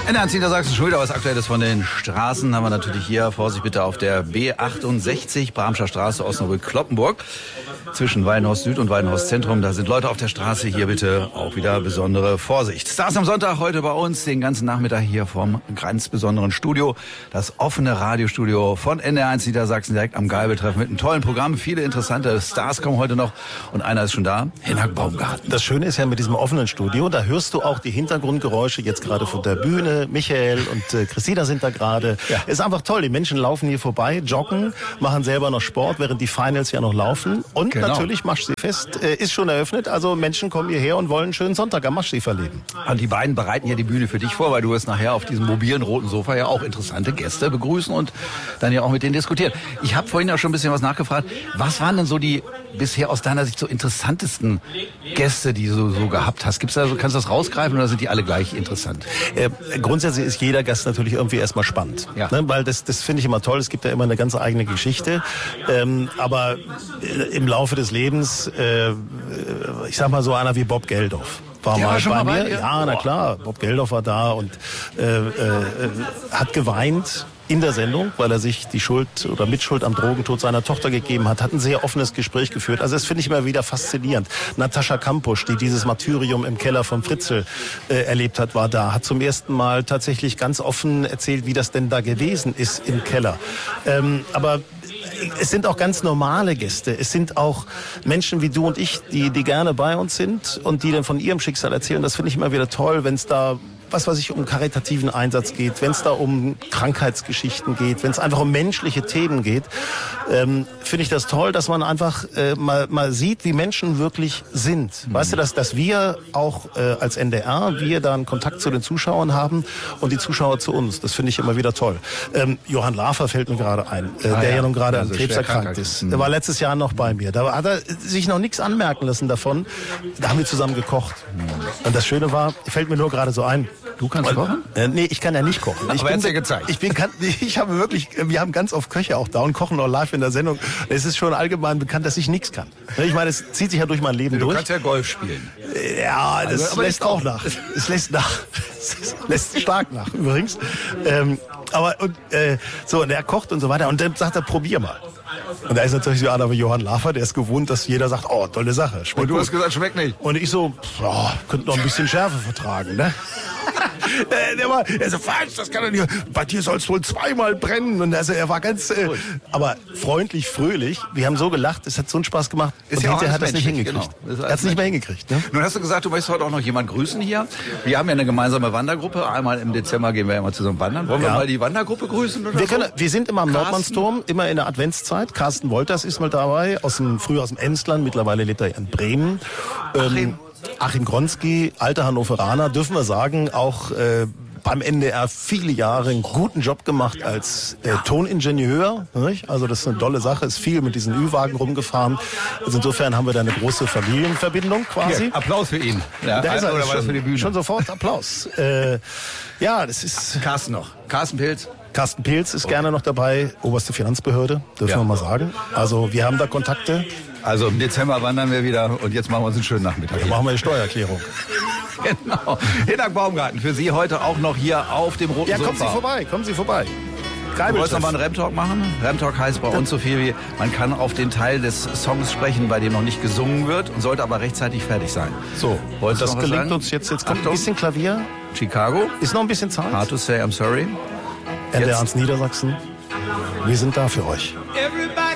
NDR Niedersachsen, schon wieder was Aktuelles von den Straßen. Haben wir natürlich hier, Vorsicht bitte, auf der B68, Bramscher Straße, Osnabrück-Kloppenburg. Zwischen Weidenhorst Süd und Weidenhorst Zentrum. Da sind Leute auf der Straße. Hier bitte auch wieder besondere Vorsicht. Stars am Sonntag heute bei uns, den ganzen Nachmittag hier vom ganz besonderen Studio. Das offene Radiostudio von NDR 1 Niedersachsen, direkt am Geibeltreff mit einem tollen Programm. Viele interessante Stars kommen heute noch. Und einer ist schon da, Hinak Baumgarten. Das Schöne ist ja mit diesem offenen Studio, da hörst du auch die Hintergrundgeräusche jetzt gerade von der Bühne. Michael und Christina sind da gerade. Ja. Ist einfach toll. Die Menschen laufen hier vorbei, joggen, machen selber noch Sport, während die Finals ja noch laufen. Und natürlich Maschseefest ist schon eröffnet. Also Menschen kommen hierher und wollen einen schönen Sonntag am Maschsee verleben. Und die beiden bereiten ja die Bühne für dich vor, weil du wirst nachher auf diesem mobilen roten Sofa ja auch interessante Gäste begrüßen und dann ja auch mit denen diskutieren. Ich habe vorhin ja schon ein bisschen was nachgefragt. Was waren denn so die bisher aus deiner Sicht so interessantesten Gäste, die du so gehabt hast? Kannst du das rausgreifen oder sind die alle gleich interessant? Grundsätzlich ist jeder Gast natürlich irgendwie erstmal spannend. Ja. Ne? Weil das finde ich immer toll. Es gibt ja immer eine ganz eigene Geschichte. Aber im Laufe des Lebens, ich sag mal so einer wie Bob Geldof. War mal bei mir. Ja, na klar. Bob Geldof war da und hat geweint in der Sendung, weil er sich die Schuld oder Mitschuld am Drogentod seiner Tochter gegeben hat ein sehr offenes Gespräch geführt. Also das finde ich immer wieder faszinierend. Natascha Kampusch, die dieses Martyrium im Keller von Fritzl erlebt hat, war da, hat zum ersten Mal tatsächlich ganz offen erzählt, wie das denn da gewesen ist im Keller. Aber es sind auch ganz normale Gäste. Es sind auch Menschen wie du und ich, die gerne bei uns sind und die dann von ihrem Schicksal erzählen. Das finde ich immer wieder toll, wenn es da um karitativen Einsatz geht, wenn es da um Krankheitsgeschichten geht, wenn es einfach um menschliche Themen geht, finde ich das toll, dass man einfach mal sieht, wie Menschen wirklich sind. Weißt du, dass wir auch als NDR, wir da einen Kontakt zu den Zuschauern haben und die Zuschauer zu uns. Das finde ich immer wieder toll. Johann Lafer fällt mir gerade ein, der ja nun gerade an Krebs erkrankt ist. Der war letztes Jahr noch bei mir. Da hat er sich noch nichts anmerken lassen davon. Da haben wir zusammen gekocht. Und das Schöne war, fällt mir nur gerade so ein, du kannst kochen? Nee, ich kann ja nicht kochen. Aber er hat's dir gezeigt. Wir haben ganz oft Köche auch da und kochen auch live in der Sendung. Es ist schon allgemein bekannt, dass ich nichts kann. Ich meine, es zieht sich ja durch mein Leben durch. Du kannst ja Golf spielen. Ja, das lässt auch nach. Es lässt nach. Es lässt stark nach, übrigens. Und er kocht und so weiter. Und dann sagt er, probier mal. Und da ist natürlich so einer wie Johann Lafer, der ist gewohnt, dass jeder sagt, oh, tolle Sache, schmeckt Und du gut. hast gesagt, schmeckt nicht. Und ich so, könnte noch ein bisschen Schärfe vertragen, ne? Er so, falsch, das kann er nicht. Bei dir soll es wohl zweimal brennen. Und also, er war ganz, aber freundlich, fröhlich. Wir haben so gelacht, es hat so einen Spaß gemacht. Ist ja auch hinterher hat er es nicht hingekriegt. Genau. Er hat es nicht mehr hingekriegt. Ne? Nun hast du gesagt, du möchtest heute auch noch jemanden grüßen hier. Wir haben ja eine gemeinsame Wandergruppe. Einmal im Dezember gehen wir immer zusammen wandern. Wollen wir mal die Wandergruppe grüßen? Oder wir sind immer am Nordmannsturm, immer in der Adventszeit. Carsten Wolters ist mal dabei, früher aus dem Emsland, mittlerweile lebt er in Bremen. Achim Gronski, alter Hannoveraner, dürfen wir sagen, auch beim NDR viele Jahre einen guten Job gemacht als Toningenieur. Nicht? Also das ist eine tolle Sache, ist viel mit diesen Ü-Wagen rumgefahren. Also insofern haben wir da eine große Familienverbindung quasi. Hier, Applaus für ihn. Ja, da ist er, oder war das für die Bühne? Schon sofort Applaus. Das ist... Carsten noch. Carsten Pilz. Carsten Pilz ist gerne noch dabei, oberste Finanzbehörde, dürfen wir mal sagen. Also wir haben da Kontakte. Also im Dezember wandern wir wieder und jetzt machen wir uns einen schönen Nachmittag. Dann machen wir die Steuererklärung. Genau. Hinak Baumgarten, für Sie heute auch noch hier auf dem roten Sofa. Ja, kommen Sie vorbei. Du wolltest noch mal einen Rem-Talk machen? Rem-Talk heißt bei uns so viel wie, man kann auf den Teil des Songs sprechen, bei dem noch nicht gesungen wird und sollte aber rechtzeitig fertig sein. So, das gelingt uns jetzt. Jetzt kommt ein bisschen Klavier. Chicago. Ist noch ein bisschen Zeit. Hard to say I'm sorry. NDR 1 Niedersachsen. Wir sind da für euch. Everybody